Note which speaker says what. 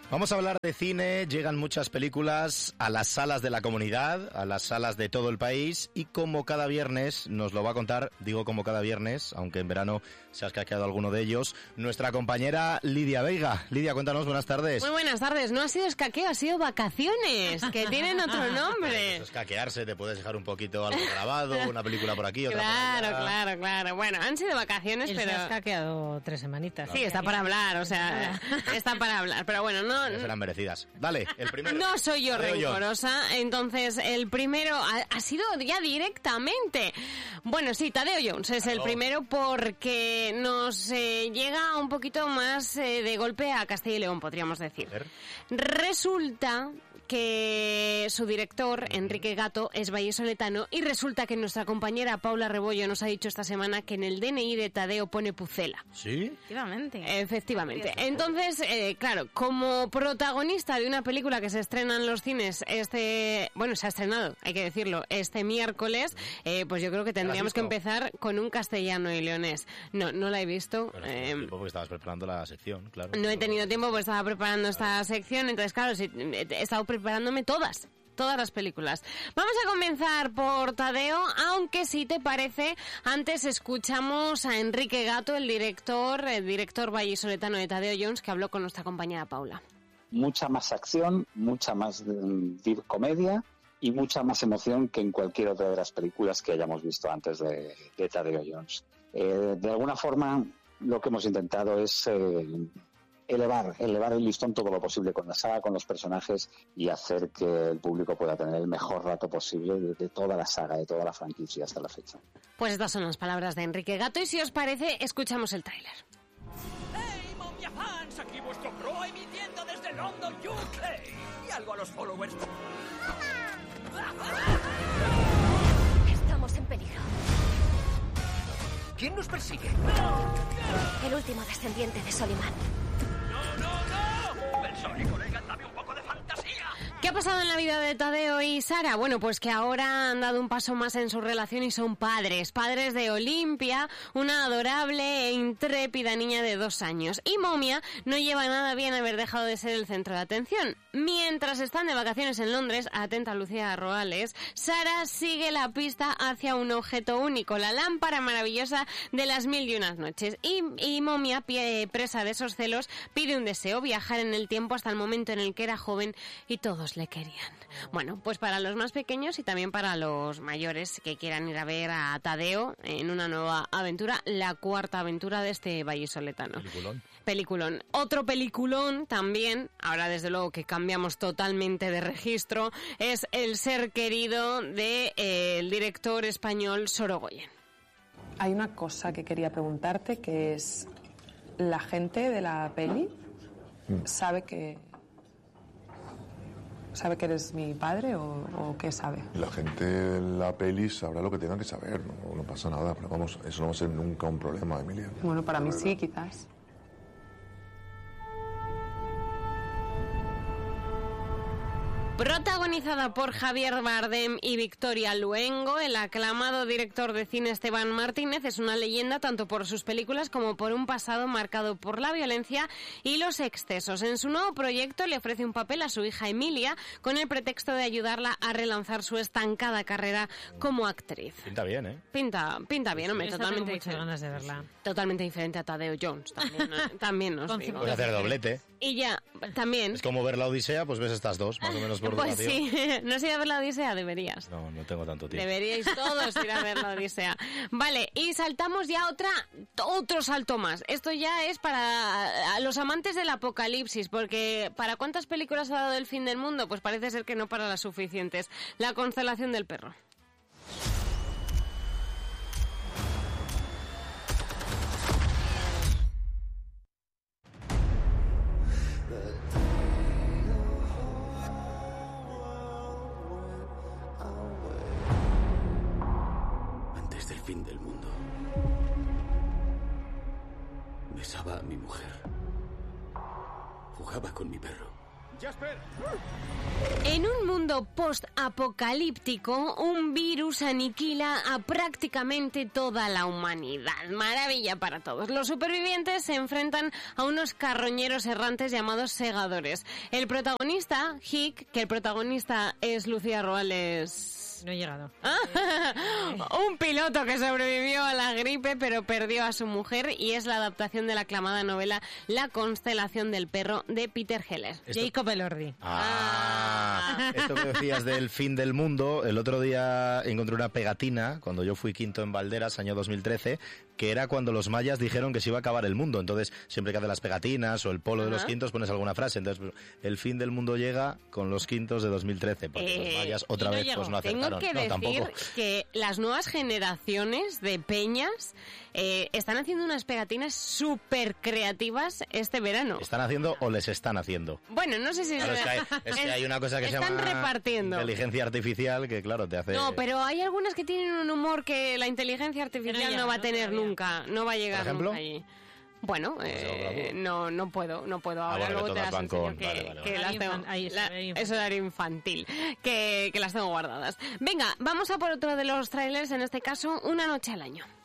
Speaker 1: Vamos a hablar de cine, llegan muchas películas a las salas de la comunidad, a las salas de todo el país y como cada viernes nos lo va a contar, digo como cada viernes, aunque en verano se ha escaqueado alguno de ellos, nuestra compañera Lidia Veiga. Lidia, cuéntanos, buenas tardes.
Speaker 2: Muy buenas tardes, no ha sido escaqueo, ha sido vacaciones, que tienen otro nombre.
Speaker 1: Pues escaquearse, te puedes dejar un poquito algo grabado, una película por aquí, otra por allá.
Speaker 2: Claro. Bueno, han sido vacaciones, pero...
Speaker 3: se ha escaqueado 3 semanitas.
Speaker 2: Sí, está para hablar, o sea, está para hablar, pero bueno, no...
Speaker 1: Serán merecidas. Dale, el primero.
Speaker 2: No soy yo rencorosa, entonces el primero ha sido ya directamente. Bueno, sí, Tadeo Jones es el primero porque nos llega un poquito más de golpe a Castilla y León, podríamos decir. Resulta que su director, Enrique Gato, es vallisoletano y resulta que nuestra compañera Paula Rebollo nos ha dicho esta semana que en el DNI de Tadeo pone Pucela.
Speaker 1: ¿Sí?
Speaker 2: Efectivamente. Entonces, claro, como protagonista de una película que se estrena en los cines se ha estrenado, hay que decirlo, este miércoles, pues yo creo que tendríamos que empezar con un castellano y leonés. No la he visto.
Speaker 1: Porque estabas preparando la sección, claro.
Speaker 2: No he tenido tiempo porque estaba preparando esta sección, entonces claro, he estado preparándome todas las películas. Vamos a comenzar por Tadeo, aunque si te parece, antes escuchamos a Enrique Gato, el director vallisoletano de Tadeo Jones, que habló con nuestra compañera Paula.
Speaker 4: Mucha más acción, mucha más comedia y mucha más emoción que en cualquier otra de las películas que hayamos visto antes de Tadeo Jones. De alguna forma, lo que hemos intentado es elevar el listón todo lo posible con la saga, con los personajes y hacer que el público pueda tener el mejor rato posible de toda la saga, de toda la franquicia hasta la fecha.
Speaker 2: Pues estas son las palabras de Enrique Gato y si os parece, escuchamos el tráiler.
Speaker 5: ¡Hey, Momia Fans! Aquí vuestro pro emitiendo desde London, UK. Y algo a los followers.
Speaker 6: Estamos en peligro.
Speaker 5: ¿Quién nos persigue?
Speaker 6: El último descendiente de Soliman.
Speaker 5: ¡No! Pensole, colega, dame un poco de fantasía.
Speaker 2: ¿Qué ha pasado en la vida de Tadeo y Sara? Bueno, pues que ahora han dado un paso más en su relación y son padres de Olimpia, una adorable e intrépida niña de 2 años. Y Momia no lleva nada bien haber dejado de ser el centro de atención. Mientras están de vacaciones en Londres, atenta Lucía Roales, Sara sigue la pista hacia un objeto único, la lámpara maravillosa de las 1001 noches. Y Momia, presa de esos celos, pide un deseo, viajar en el tiempo hasta el momento en el que era joven y todos le querían. Bueno, pues para los más pequeños y también para los mayores que quieran ir a ver a Tadeo en una nueva aventura, la 4ª aventura de este vallisoletano. Peliculón. Otro peliculón también, ahora desde luego que cambiamos totalmente de registro, es El ser querido de el director español Sorogoyen.
Speaker 7: Hay una cosa que quería preguntarte, que es, ¿la gente de la peli sabe que eres mi padre o qué sabe?
Speaker 8: La gente de la peli sabrá lo que tenga que saber, no pasa nada, pero vamos, eso no va a ser nunca un problema, Emilia.
Speaker 7: Bueno, para mí sí, quizás.
Speaker 2: Protagonizada por Javier Bardem y Victoria Luengo, el aclamado director de cine Esteban Martínez es una leyenda tanto por sus películas como por un pasado marcado por la violencia y los excesos. En su nuevo proyecto le ofrece un papel a su hija Emilia con el pretexto de ayudarla a relanzar su estancada carrera como actriz.
Speaker 1: Pinta bien, ¿eh?
Speaker 2: Pinta bien, hombre, totalmente
Speaker 3: muchas ganas de verla.
Speaker 2: Totalmente diferente a Tadeo Jones, también nos digo.
Speaker 1: Puedes hacer doblete.
Speaker 2: Y ya, también...
Speaker 1: Es como ver la Odisea, pues ves estas dos, más o menos por
Speaker 2: Pues
Speaker 1: duración.
Speaker 2: sí, no has ido a ver la Odisea, deberías.
Speaker 1: No tengo tanto tiempo.
Speaker 2: Deberíais todos ir a ver la Odisea. Vale, y saltamos ya otro salto más. Esto ya es para los amantes del apocalipsis, porque ¿para cuántas películas ha dado el fin del mundo? Pues parece ser que no para las suficientes. La constelación del perro.
Speaker 9: Del fin del mundo. Besaba a mi mujer. Jugaba con mi perro.
Speaker 5: Jasper.
Speaker 2: En un mundo post-apocalíptico, un virus aniquila a prácticamente toda la humanidad. Maravilla para todos. Los supervivientes se enfrentan a unos carroñeros errantes llamados segadores. El protagonista, Hick, que el protagonista es Lucía Roales...
Speaker 3: No he llegado.
Speaker 2: Un piloto que sobrevivió a la gripe pero perdió a su mujer, y es la adaptación de la aclamada novela La constelación del perro de Peter Heller.
Speaker 3: Jacob Elordi.
Speaker 1: Esto que decías del fin del mundo, el otro día encontré una pegatina cuando yo fui quinto en Valderas, año 2013, que era cuando los mayas dijeron que se iba a acabar el mundo. Entonces, siempre que haces las pegatinas o el polo de los quintos pones alguna frase. Entonces, el fin del mundo llega con los quintos de 2013, porque los mayas otra vez pues no acertaron.
Speaker 2: Tengo que decir
Speaker 1: tampoco.
Speaker 2: que las nuevas generaciones de peñas están haciendo unas pegatinas súper creativas este verano.
Speaker 1: ¿Están haciendo o les están haciendo?
Speaker 2: Bueno, no sé si...
Speaker 1: Claro, es que hay una cosa que se llama
Speaker 2: repartiendo.
Speaker 1: Inteligencia artificial que, claro, te hace...
Speaker 2: No, pero hay algunas que tienen un humor que la inteligencia artificial no va a tener nunca. No va a llegar nunca allí. Bueno, no puedo ahora, luego te las enseño que las tengo, eso era infantil, que las tengo guardadas. Venga, vamos a por otro de los trailers, en este caso, Una noche al año.